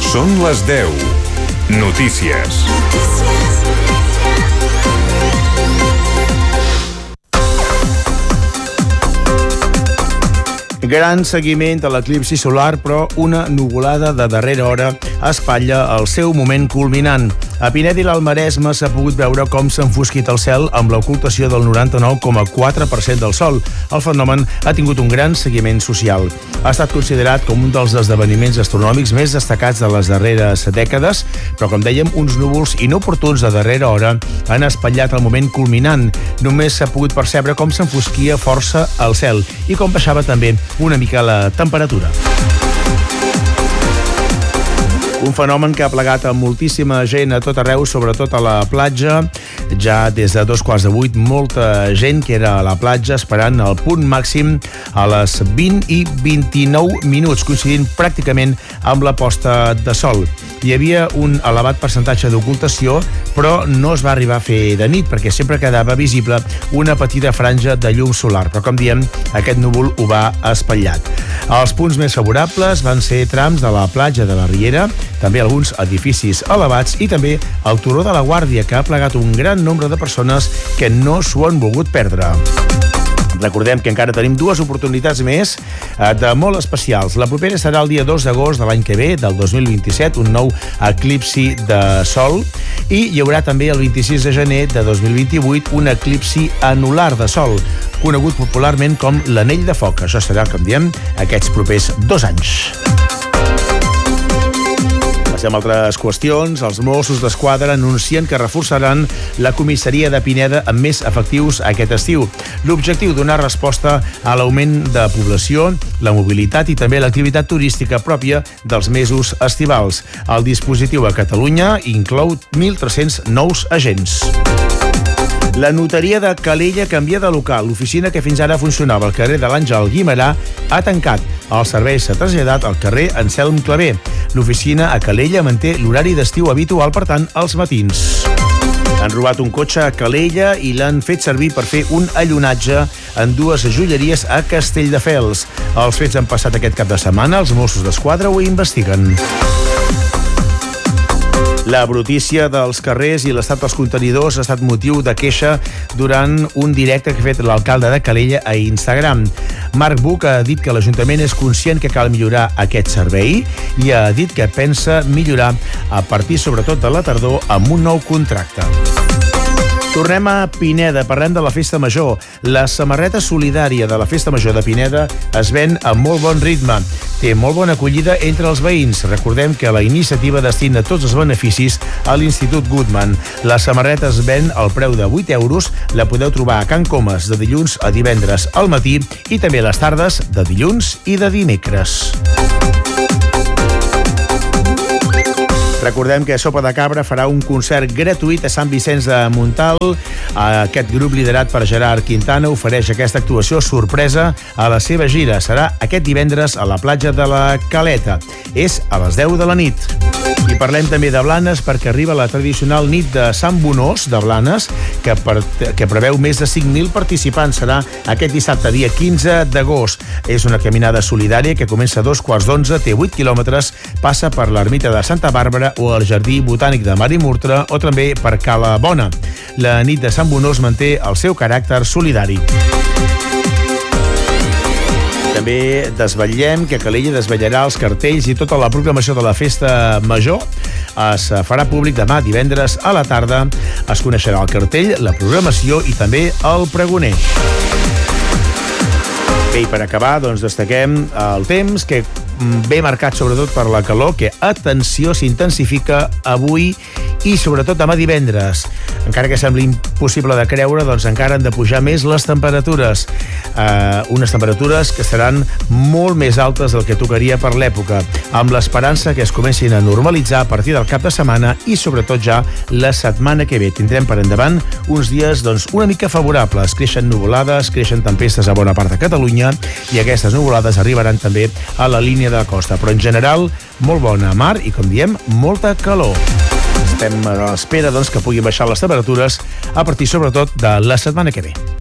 Són les 10. Notícies. Gran seguiment de l'eclipsi solar, però una nuvolada de darrera hora espatlla el seu moment culminant. A Pinet i l'Alt Maresme s'ha pogut veure com s'ha enfosquit el cel amb l'ocultació del 99,4% del sol. El fenomen ha tingut un gran seguiment social. Ha estat considerat com un dels esdeveniments astronòmics més destacats de les darreres dècades, però, com dèiem, uns núvols inoportuns de darrera hora han espatllat el moment culminant. Només s'ha pogut percebre com s'enfosquia força el cel i com baixava també una mica la temperatura. Un fenomen que ha plegat a moltíssima gent a tot arreu, sobretot a la platja. Ja des de 7:45, molta gent que era a la platja esperant el punt màxim a les 20:29, coincidint pràcticament amb la posta de sol. Hi havia un elevat percentatge d'ocultació, però no es va arribar a fer de nit, perquè sempre quedava visible una petita franja de llum solar. Però, com diem, aquest núvol ho va espatllat. Els punts més favorables van ser trams de la platja de la Riera, també alguns edificis elevats i també el Turó de la Guàrdia, que ha plegat un gran nombre de persones que no s'ho han volgut perdre. Recordem que encara tenim dues oportunitats més de molt especials. La propera serà el dia 2 d'agost de l'any que ve, del 2027, un nou eclipsi de sol, i hi haurà també el 26 de gener de 2028 un eclipsi anular de sol, conegut popularment com l'anell de foc. Això serà, com diem, aquests propers 2 anys. Passem a altres qüestions. Els Mossos d'Esquadra anuncien que reforçaran la comissaria de Pineda amb més efectius aquest estiu. L'objectiu, donar resposta a l'augment de població, la mobilitat i també l'activitat turística pròpia dels mesos estivals. El dispositiu a Catalunya inclou 1.300 nous agents. La notaria de Calella canvia de local. L'oficina que fins ara funcionava al carrer de l'Àngel Guimerà ha tancat. El servei s'ha traslladat al carrer Anselm Clavé. L'oficina a Calella manté l'horari d'estiu habitual, per tant, als matins. Han robat un cotxe a Calella i l'han fet servir per fer un allunatge en dues joieries a Castelldefels. Els fets han passat aquest cap de setmana. Els Mossos d'Esquadra ho investiguen. La brutícia dels carrers i l'estat dels contenidors ha estat motiu de queixa durant un directe que ha fet l'alcalde de Calella a Instagram. Marc Buch ha dit que l'Ajuntament és conscient que cal millorar aquest servei i ha dit que pensa millorar a partir, sobretot, de la tardor amb un nou contracte. Tornem a Pineda, parlem de la Festa Major. La samarreta solidària de la Festa Major de Pineda es ven a molt bon ritme. Té molt bona acollida entre els veïns. Recordem que la iniciativa destina tots els beneficis a l'Institut Goodman. La samarreta es ven al preu de 8 euros. La podeu trobar a Can Comas de dilluns a divendres al matí i també a les tardes de dilluns i de dimecres. Recordem que Sopa de Cabra farà un concert gratuït a Sant Vicenç de Montalt. Aquest grup, liderat per Gerard Quintana, ofereix aquesta actuació sorpresa a la seva gira. Serà aquest divendres a la platja de la Caleta. És a les 10 de la nit. I parlem també de Blanes, perquè arriba la tradicional nit de Sant Bonós de Blanes, que preveu més de 5.000 participants. Serà aquest dissabte, dia 15 d'agost. És una caminada solidària que comença a 11:15, té 8 quilòmetres, passa per l'ermita de Santa Bàrbara o el Jardí Botànic de Marimurtra o també per Cala Bona. La nit de Sant Bonós manté el seu caràcter solidari. També desvetllem que Calella desvetllarà els cartells i tota la programació de la Festa Major. Es farà públic demà, divendres, a la tarda. Es coneixerà el cartell, la programació i també el pregoner. Bé, i per acabar, doncs, destaquem el temps, que ve marcat sobretot per la calor, que, atenció, s'intensifica avui i sobretot demà divendres. Encara que sembli impossible de creure, doncs encara han de pujar més les temperatures. Unes temperatures que seran molt més altes del que tocaria per l'època, amb l'esperança que es comencin a normalitzar a partir del cap de setmana i sobretot ja la setmana que ve. Tindrem per endavant uns dies, doncs, una mica favorables. Creixen nuvolades, creixen tempestes a bona part de Catalunya i aquestes nuvolades arribaran també a la línia de la costa, però en general molt bona mar i, com diem, molta calor. Estem a l'espera, doncs, que puguin baixar les temperatures a partir, sobretot, de la setmana que ve.